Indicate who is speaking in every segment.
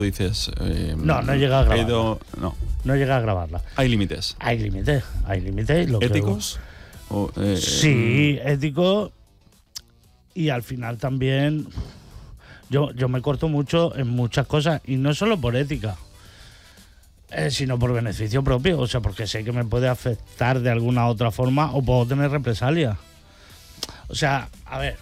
Speaker 1: dices...
Speaker 2: no llega a grabarla.
Speaker 1: No
Speaker 2: llega a grabarla.
Speaker 1: Hay límites.
Speaker 2: Hay límites.
Speaker 1: ¿Éticos?
Speaker 2: Sí, éticos. Y al final también... Yo me corto mucho en muchas cosas. Y no solo por ética, sino por beneficio propio. O sea, porque sé que me puede afectar de alguna otra forma o puedo tener represalias. O sea, a ver...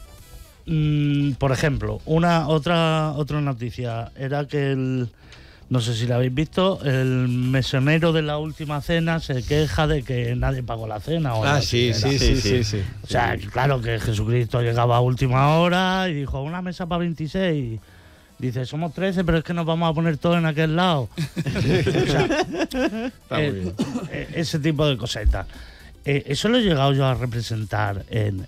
Speaker 2: por ejemplo, otra noticia era que no sé si la habéis visto, el mesonero de la última cena se queja de que nadie pagó la cena.
Speaker 3: Sí.
Speaker 2: O sea, claro que Jesucristo llegaba a última hora y dijo, una mesa para 26. Dice, somos 13, pero es que nos vamos a poner todos en aquel lado. O sea,
Speaker 3: está muy bien.
Speaker 2: Ese tipo de cositas. Eso lo he llegado yo a representar en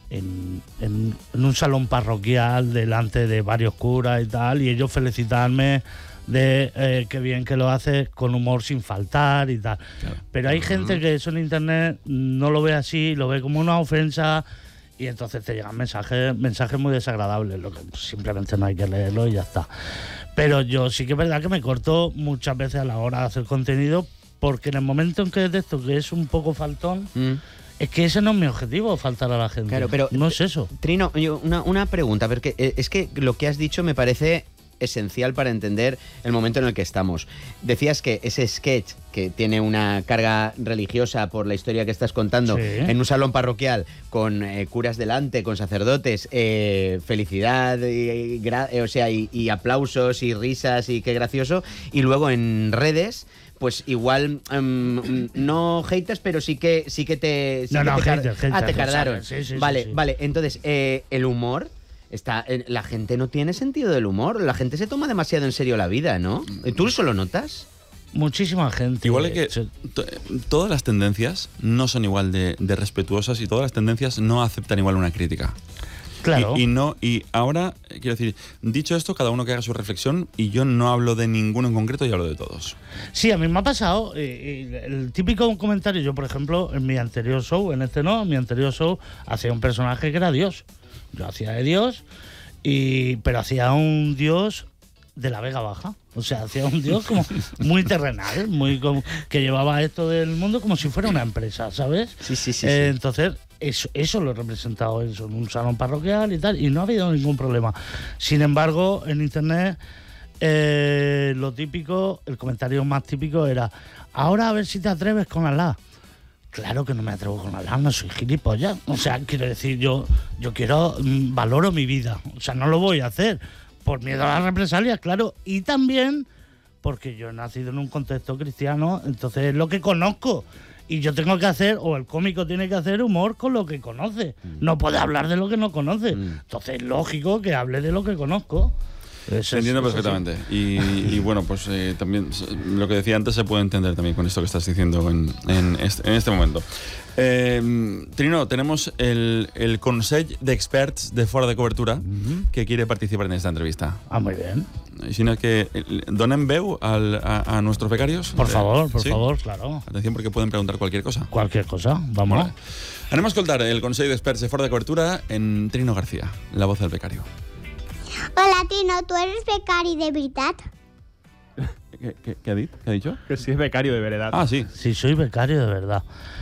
Speaker 2: un salón parroquial delante de varios curas y tal, y ellos felicitarme de qué bien que lo hace, con humor sin faltar y tal. Claro. Pero hay gente que eso en internet no lo ve así, lo ve como una ofensa, y entonces te llegan mensajes muy desagradables, lo que simplemente no hay que leerlo y ya está. Pero yo sí que es verdad que me corto muchas veces a la hora de hacer contenido, porque en el momento en que detecto que es un poco faltón, es que ese no es mi objetivo, faltar a la gente.
Speaker 4: Claro, pero
Speaker 2: no es eso.
Speaker 4: Trino, una pregunta, porque es que lo que has dicho me parece esencial para entender el momento en el que estamos. Decías que ese sketch, que tiene una carga religiosa por la historia que estás contando, en un salón parroquial, con curas delante, con sacerdotes, felicidad, y aplausos y risas y qué gracioso, y luego en redes... Pues igual, no haters, pero sí que te...
Speaker 2: haters.
Speaker 4: Te cargaron.
Speaker 2: Sí,
Speaker 4: vale. Entonces, el humor... la gente no tiene sentido del humor. La gente se toma demasiado en serio la vida, ¿no? ¿Tú eso lo notas?
Speaker 2: Muchísima gente.
Speaker 1: Igual que todas las tendencias no son igual de respetuosas, y todas las tendencias no aceptan igual una crítica.
Speaker 2: Claro.
Speaker 1: Y ahora, quiero decir, dicho esto, cada uno que haga su reflexión, y yo no hablo de ninguno en concreto, yo hablo de todos.
Speaker 2: Sí, a mí me ha pasado el típico comentario. Yo, por ejemplo, en mi anterior show, en mi anterior show, hacía un personaje que era Dios. Yo hacía de Dios, pero hacía un Dios de la Vega Baja. O sea, hacía un Dios como muy terrenal, que llevaba esto del mundo como si fuera una empresa, ¿sabes?
Speaker 4: Sí.
Speaker 2: Entonces, eso lo he representado en un salón parroquial y tal, y no ha habido ningún problema. Sin embargo, en internet, lo típico, el comentario más típico era: ahora a ver si te atreves con Alá. Claro que no me atrevo con Alá, no soy gilipollas. O sea, quiero decir, yo valoro mi vida. O sea, no lo voy a hacer por miedo a las represalias, claro. Y también porque yo he nacido en un contexto cristiano, entonces es lo que conozco. Y yo tengo que hacer, o el cómico tiene que hacer humor con lo que conoce. No puede hablar de lo que no conoce. Entonces es lógico que hable de lo que conozco.
Speaker 1: Se entiende perfectamente. Y bueno, pues también lo que decía antes se puede entender también con esto que estás diciendo en este momento. Trino, tenemos el Consell d'Experts de Fora de Cobertura que quiere participar en esta entrevista.
Speaker 2: Muy bien.
Speaker 1: Sino que donen veu a nuestros becarios.
Speaker 2: Por favor, claro.
Speaker 1: Atención, porque pueden preguntar cualquier cosa.
Speaker 2: Cualquier cosa, vamos.
Speaker 1: Bueno, anem a escoltar el Consell d'Experts de Fora de Cobertura en Trino García, la voz del becario.
Speaker 5: Hola, Trino, ¿tú eres becari de verdad?
Speaker 1: ¿Qué ha dicho?
Speaker 3: Que sí es becario de verdad.
Speaker 1: Ah, sí.
Speaker 2: Sí, soy becario de verdad.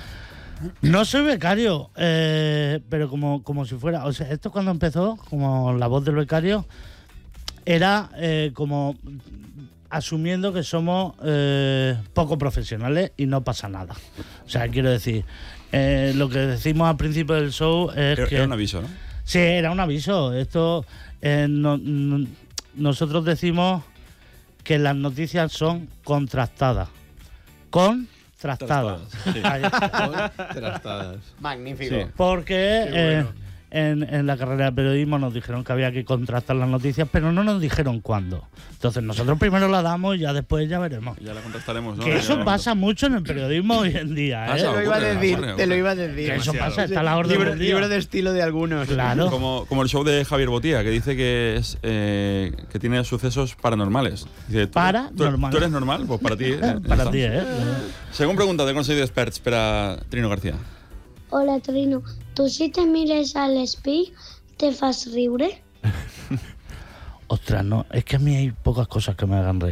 Speaker 2: No soy becario, pero como si fuera... O sea, esto cuando empezó, como la voz del becario, era como asumiendo que somos poco profesionales y no pasa nada. O sea, quiero decir, lo que decimos al principio del show es que...
Speaker 1: Era un aviso, ¿no?
Speaker 2: Sí, era un aviso. Esto... nosotros decimos que las noticias son contrastadas. Contrastadas.
Speaker 3: Contrastadas.
Speaker 4: Magnífico.
Speaker 1: Sí.
Speaker 2: Porque en la carrera de periodismo nos dijeron que había que contrastar las noticias, pero no nos dijeron cuándo. Entonces nosotros primero la damos y ya después ya veremos.
Speaker 1: Ya la contrastaremos, ¿no?
Speaker 2: Que eso pasa mucho en el periodismo hoy en día, ¿eh?
Speaker 4: Te lo iba a decir.
Speaker 2: Que eso pasa, está a la orden del día.
Speaker 4: Libro de estilo de algunos.
Speaker 2: Claro.
Speaker 1: Como el show de Javier Botía, que dice que tiene sucesos paranormales. Dice,
Speaker 2: Paranormales.
Speaker 1: ¿Tú eres normal? Pues para ti.
Speaker 2: Para ti, ¿eh?
Speaker 1: Según pregunta del Consell d'Experts para Trino García.
Speaker 5: Hola, Trino, tu si te mires al espejo, te fas riure?
Speaker 2: Ostras, no, es que a mí hay pocas cosas que me hagan reír.